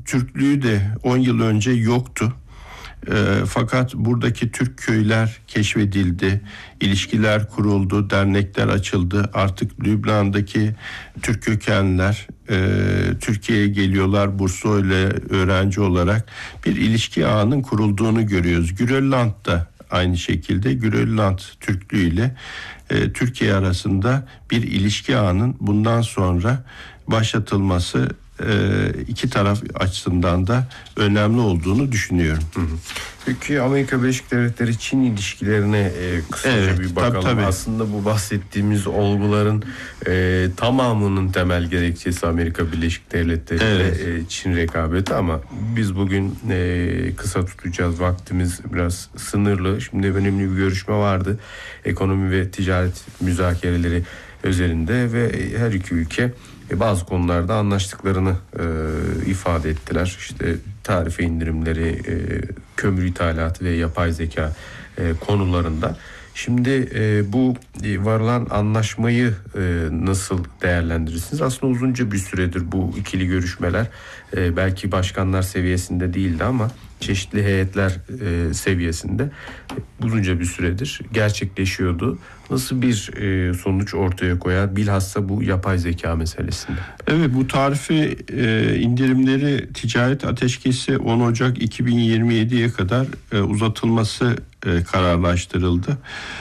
Türklüğü de 10 yıl önce yoktu. Fakat buradaki Türk köyler keşfedildi, ilişkiler kuruldu, dernekler açıldı. Artık Lübnan'daki Türk kökenliler Türkiye'ye geliyorlar, burslu ile öğrenci olarak bir ilişki ağının kurulduğunu görüyoruz. Grönland da aynı şekilde Grönland Türklüğü ile Türkiye arasında bir ilişki ağının bundan sonra başlatılması iki taraf açısından da önemli olduğunu düşünüyorum. Peki Amerika Birleşik Devletleri Çin ilişkilerine kısaca bir bakalım. Tabii. Aslında bu bahsettiğimiz olguların tamamının temel gerekçesi Amerika Birleşik Devletleri ve Çin rekabeti, ama biz bugün kısa tutacağız. Vaktimiz biraz sınırlı. Şimdi önemli bir görüşme vardı. Ekonomi ve ticaret müzakereleri özelinde ve her iki ülke bazı konularda anlaştıklarını ifade ettiler. İşte tarife indirimleri, kömür ithalatı ve yapay zeka konularında. Şimdi bu varılan anlaşmayı nasıl değerlendirirsiniz? Aslında uzunca bir süredir bu ikili görüşmeler belki başkanlar seviyesinde değildi ama çeşitli heyetler seviyesinde uzunca bir süredir gerçekleşiyordu. Nasıl bir sonuç ortaya koyar bilhassa bu yapay zeka meselesinde? Evet, bu tarife indirimleri, ticaret ateşkesi 10 Ocak 2027'ye kadar uzatılması kararlaştırıldı.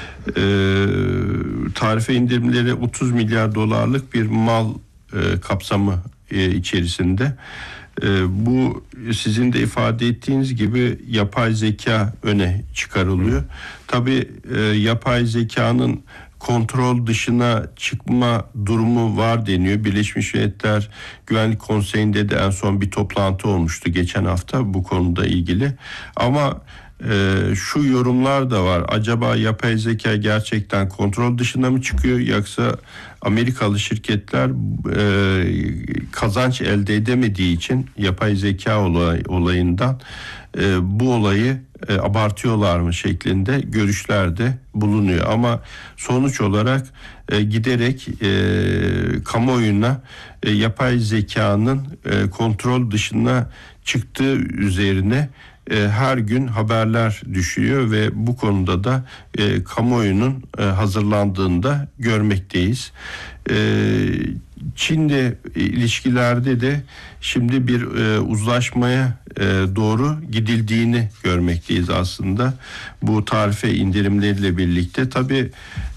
Tarife indirimleri 30 milyar dolarlık bir mal kapsamı içerisinde. Bu sizin de ifade ettiğiniz gibi yapay zeka öne çıkarılıyor. Tabii yapay zekanın kontrol dışına çıkma durumu var deniyor. Birleşmiş Milletler Güvenlik Konseyi'nde de en son bir toplantı olmuştu geçen hafta bu konuda ilgili. Ama şu yorumlar da var. Acaba yapay zeka gerçekten kontrol dışına mı çıkıyor, yoksa Amerikalı şirketler kazanç elde edemediği için yapay zeka olayından bu olayı abartıyorlar mı şeklinde görüşler de bulunuyor. Ama sonuç olarak giderek kamuoyuna yapay zekanın kontrol dışına çıktığı üzerine her gün haberler düşüyor ve bu konuda da kamuoyunun hazırlandığını da görmekteyiz. Çin'le ilişkilerde de şimdi bir uzlaşmaya doğru gidildiğini görmekteyiz aslında. Bu tarife indirimleriyle birlikte tabii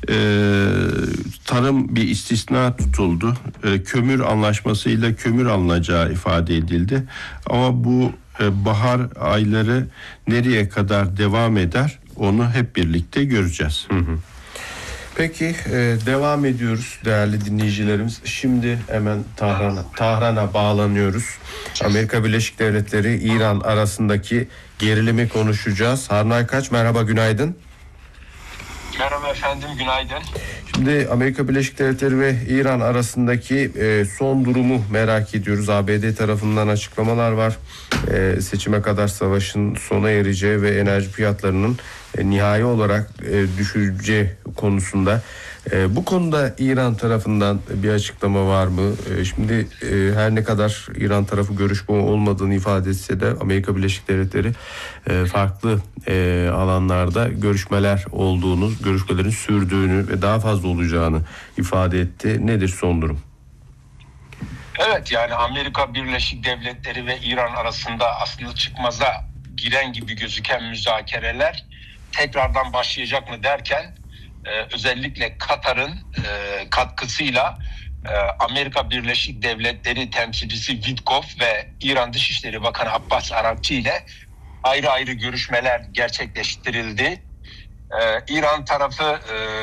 tarım bir istisna tutuldu. Kömür anlaşmasıyla kömür alınacağı ifade edildi. Ama bu bahar ayları nereye kadar devam eder onu hep birlikte göreceğiz. Peki devam ediyoruz değerli dinleyicilerimiz. Şimdi hemen Tahran'a bağlanıyoruz. Amerika Birleşik Devletleri İran arasındaki gerilimi konuşacağız. Harun Aykaç, merhaba, günaydın. Merhaba efendim, günaydın. Şimdi Amerika Birleşik Devletleri ve İran arasındaki son durumu merak ediyoruz. ABD tarafından açıklamalar var. Seçime kadar savaşın sona ereceği ve enerji fiyatlarının nihai olarak düşürüleceği konusunda. Bu konuda İran tarafından bir açıklama var mı? Şimdi her ne kadar İran tarafı görüşme olmadığını ifade etse de Amerika Birleşik Devletleri farklı alanlarda görüşmeler olduğunu, görüşmelerin sürdüğünü ve daha fazla olacağını ifade etti. Nedir son durum? Evet, yani Amerika Birleşik Devletleri ve İran arasında aslında çıkmaza giren gibi gözüken müzakereler tekrardan başlayacak mı derken özellikle Katar'ın katkısıyla Amerika Birleşik Devletleri temsilcisi Witkoff ve İran Dışişleri Bakanı Abbas Arakçı ile ayrı ayrı görüşmeler gerçekleştirildi. İran tarafı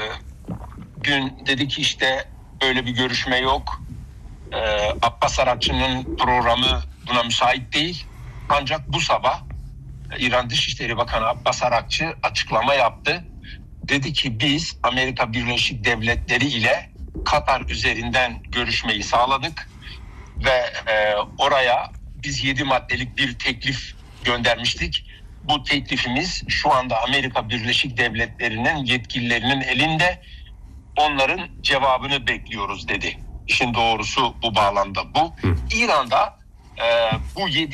dün dedi ki işte böyle bir görüşme yok. Abbas Arakçı'nın programı buna müsait değil. Ancak bu sabah İran Dışişleri Bakanı Abbas Arakçı açıklama yaptı. Dedi ki biz Amerika Birleşik Devletleri ile Katar üzerinden görüşmeyi sağladık ve oraya biz 7 maddelik bir teklif göndermiştik. Bu teklifimiz şu anda Amerika Birleşik Devletleri'nin yetkililerinin elinde. Onların cevabını bekliyoruz dedi. İşin doğrusu bu bağlamda bu. İran'da bu 7